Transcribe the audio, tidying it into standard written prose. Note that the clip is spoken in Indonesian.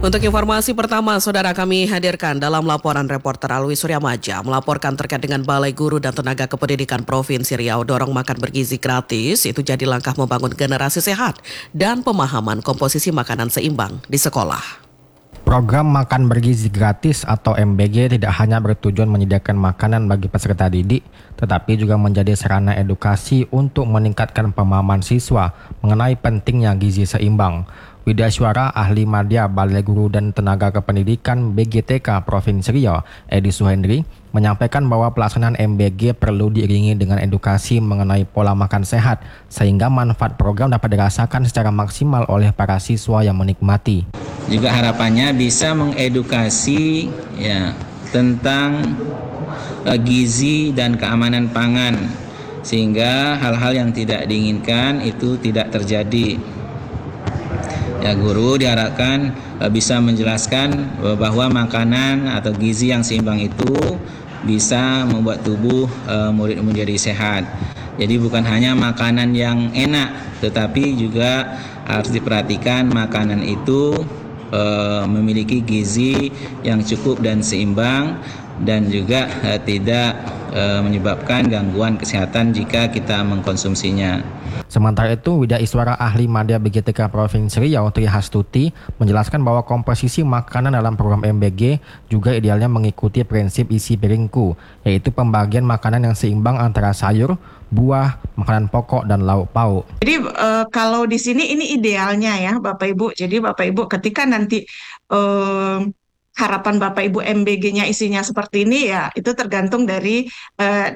Untuk informasi pertama, saudara, kami hadirkan dalam laporan reporter Alwi Suryamaja melaporkan terkait dengan Balai Guru dan Tenaga Kependidikan Provinsi Riau dorong makan bergizi gratis. Itu jadi langkah membangun generasi sehat dan pemahaman komposisi makanan seimbang di sekolah. Program Makan Bergizi Gratis atau MBG tidak hanya bertujuan menyediakan makanan bagi peserta didik, tetapi juga menjadi sarana edukasi untuk meningkatkan pemahaman siswa mengenai pentingnya gizi seimbang. Widya Suara, ahli media Balai Guru dan Tenaga Kependidikan BGTK Provinsi Riau, Edi Suhendri, menyampaikan bahwa pelaksanaan MBG perlu diiringi dengan edukasi mengenai pola makan sehat, sehingga manfaat program dapat dirasakan secara maksimal oleh para siswa yang menikmati. Juga harapannya bisa mengedukasi tentang gizi dan keamanan pangan, sehingga hal-hal yang tidak diinginkan itu tidak terjadi. Guru diharapkan bisa menjelaskan bahwa makanan atau gizi yang seimbang itu bisa membuat tubuh murid menjadi sehat. Jadi bukan hanya makanan yang enak, tetapi juga harus diperhatikan makanan itu memiliki gizi yang cukup dan seimbang, dan juga tidak menyebabkan gangguan kesehatan jika kita mengkonsumsinya. Sementara itu, Widya Iswara, ahli media BGTK Provinsi Riau, Tri Hastuti, menjelaskan bahwa komposisi makanan dalam program MBG juga idealnya mengikuti prinsip isi piringku, yaitu pembagian makanan yang seimbang antara sayur, buah, makanan pokok, dan lauk pauk. Jadi kalau di sini ini idealnya ya Bapak Ibu. Jadi Bapak Ibu ketika nanti harapan Bapak Ibu MBG-nya isinya seperti ini, ya itu tergantung dari